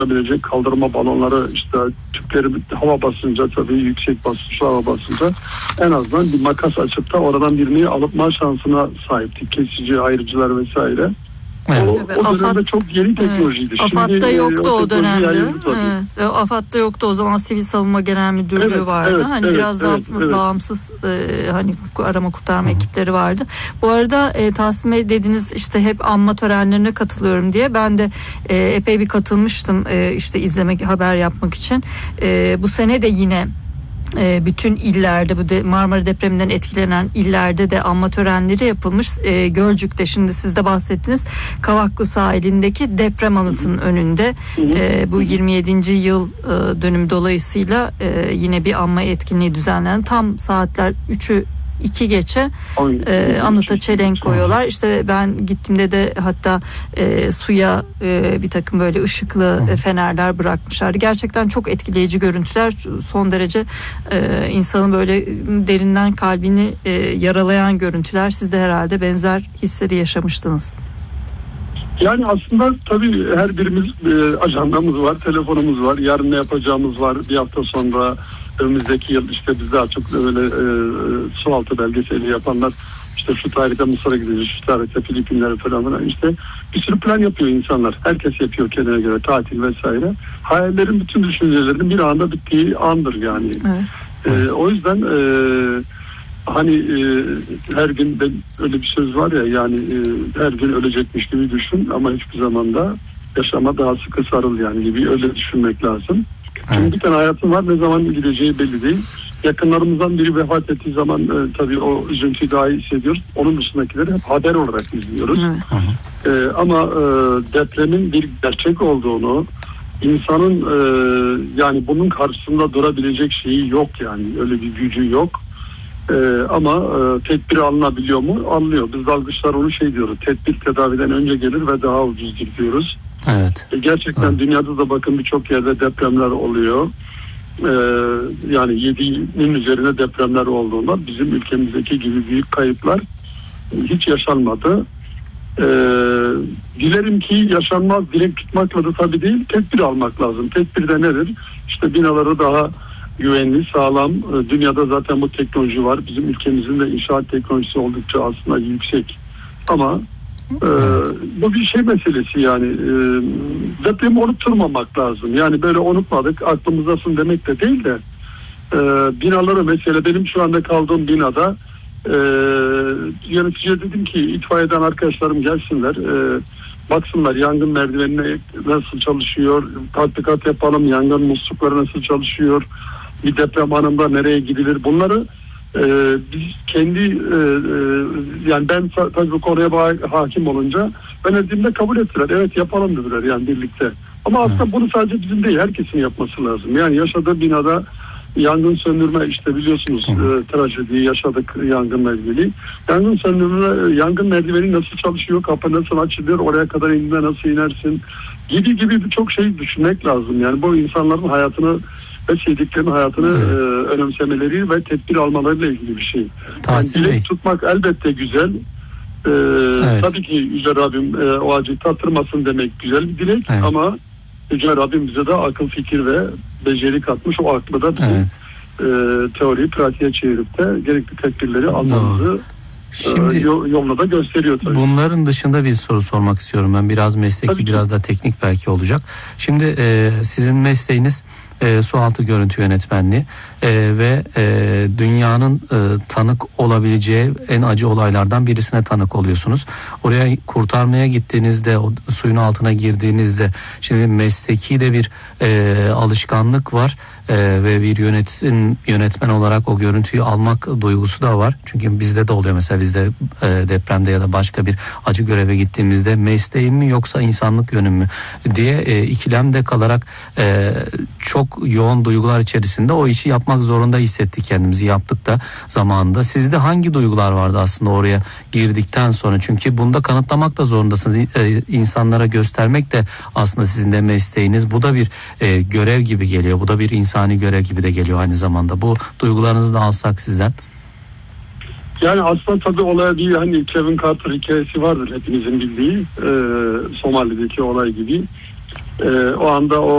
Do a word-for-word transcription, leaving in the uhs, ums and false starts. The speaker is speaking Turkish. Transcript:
taşınabilecek kaldırma balonları, işte tüpleri hava basınca, tabii yüksek basınçlı hava basınca en azından bir makas açıp da oradan birini alıpma şansına sahiptik. Kesici, ayrıcılar vesaire. Evet. O, o dönemde AFAD, çok yeni teknolojiydi. Evet. AFAD'da yoktu o, o dönemde. Evet. AFAD'da yoktu o zaman, Sivil Savunma Genel Müdürlüğü evet, vardı. Evet, hani evet, biraz evet, daha evet. bağımsız e, hani arama kurtarma Hı. ekipleri vardı. Bu arada e, Tahsin Bey dediniz işte hep anma törenlerine katılıyorum diye. Ben de e, epey bir katılmıştım e, işte izlemek, haber yapmak için. E, bu sene de yine bütün illerde, bu de Marmara depreminden etkilenen illerde de anma törenleri yapılmış. E, Gölcük'te, şimdi siz de bahsettiniz, Kavaklı sahilindeki deprem anıtının önünde e, bu yirmi yedinci yıl e, dönümü dolayısıyla e, yine bir anma etkinliği düzenlendi. Tam saatler üçü iki geçe e, anıta çelenk koyuyorlar. İşte ben gittiğimde de hatta e, suya e, bir takım böyle ışıklı e, fenerler bırakmışlar. Gerçekten çok etkileyici görüntüler. Son derece e, insanın böyle derinden kalbini e, yaralayan görüntüler. Siz de herhalde benzer hisleri yaşamıştınız. Yani aslında tabii her birimiz e, ajandamız var, telefonumuz var, yarın ne yapacağımız var, bir hafta sonra, önümüzdeki yıl işte biz daha çok böyle e, sualtı belgeseli yapanlar işte şu tarihte Mısır'a gideceğiz, şu tarihte Filipinler'e falan, işte bir sürü plan yapıyor insanlar. Herkes yapıyor kendine göre, tatil vesaire. Hayallerin bütün düşüncelerinin bir anda bittiği andır yani. Evet. E, o yüzden e, hani e, her gün de öyle bir söz var ya, yani e, her gün ölecekmiş gibi düşün ama hiçbir zaman da yaşama daha sıkı sarıl yani gibi, öyle düşünmek lazım. Çünkü evet. bir tane hayatım var, ne zaman gideceği belli değil. Yakınlarımızdan biri vefat ettiği zaman e, tabii o üzüntüyü daha iyi hissediyoruz. Onun dışındakileri hep haber olarak izliyoruz. Evet. E, ama e, depremin bir gerçek olduğunu, insanın e, yani bunun karşısında durabilecek şeyi yok yani. Öyle bir gücü yok. E, ama e, tedbir alınabiliyor mu? Alınıyor. Biz dalgıçlar onu şey diyoruz. Tedbir tedaviden önce gelir ve daha ucuzdur diyoruz. Evet. E, gerçekten evet. Dünyada da bakın birçok yerde depremler oluyor. E, yani yedinin üzerine depremler olduğunda bizim ülkemizdeki gibi büyük kayıplar hiç yaşanmadı. E, dilerim ki yaşanmaz. Dilek tutmakla da tabii değil. Tedbir almak lazım. Tedbir de nedir? İşte binaları daha güvenli, sağlam. Dünyada zaten bu teknoloji var. Bizim ülkemizin de inşaat teknolojisi oldukça aslında yüksek. Ama e, bu bir şey meselesi yani. E, depremi unutturmamak lazım. Yani böyle unutmadık, aklımızdasın demek de değil de e, binaları, mesela benim şu anda kaldığım binada e, yöneticiye dedim ki itfaiyeden arkadaşlarım gelsinler. E, baksınlar yangın merdivenine nasıl çalışıyor, tatbikat yapalım, yangın muslukları nasıl çalışıyor, bir deprem anında nereye gidilir, bunları e, biz kendi e, e, yani ben tabii bu konuya hakim olunca ben dediğimde kabul ettiler. Evet yapalım dediler yani birlikte. Ama aslında evet. bunu sadece bizim değil, herkesin yapması lazım. Yani yaşadığı binada yangın söndürme, işte biliyorsunuz e, trajediyi yaşadık yangınla ilgili. Yangın söndürme, yangın merdiveni nasıl çalışıyor, kapı nasıl açılıyor, oraya kadar indiğinde nasıl inersin gibi gibi birçok şey düşünmek lazım. Yani bu insanların hayatını ve sevdiklerinin hayatını evet. e, önemsemeleri ve tedbir almalarıyla ilgili bir şey. Yani dilek tutmak elbette güzel. E, evet. Tabii ki Yüce Rabbim e, o acıyı tattırmasın demek güzel bir dilek evet. ama Yüce Rabbim bize de akıl, fikir ve beceri katmış. O aklı da bizim evet. e, teoriyi pratiğe çevirip de gerekli tedbirleri almamızı Şimdi, e, yolunu da gösteriyor tabii. Bunların dışında bir soru sormak istiyorum ben. Biraz mesleki, biraz da teknik belki olacak. Şimdi e, sizin mesleğiniz e, sualtı görüntü yönetmenliği e, ve e, dünyanın e, tanık olabileceği en acı olaylardan birisine tanık oluyorsunuz. Oraya kurtarmaya gittiğinizde, o suyun altına girdiğinizde, şimdi mesleki de bir e, alışkanlık var e, ve bir yönetim yönetmen olarak o görüntüyü almak duygusu da var. Çünkü bizde de oluyor mesela, bizde e, depremde ya da başka bir acı göreve gittiğimizde mesleğim mi yoksa insanlık yönüm mü diye e, ikilemde kalarak e, çok yoğun duygular içerisinde o işi yapmak zorunda hissettik kendimizi, yaptık da zamanında. Sizde hangi duygular vardı aslında oraya girdikten sonra? Çünkü bunda kanıtlamak da zorundasınız. Ee, insanlara göstermek de aslında sizin de mesleğiniz. Bu da bir e, görev gibi geliyor. Bu da bir insani görev gibi de geliyor aynı zamanda. Bu duygularınızı da alsak sizden. Yani aslında tabii olay bir hani Kevin Carter hikayesi vardır hepinizin bildiği. Ee, Somali'deki olay gibi. e, o anda o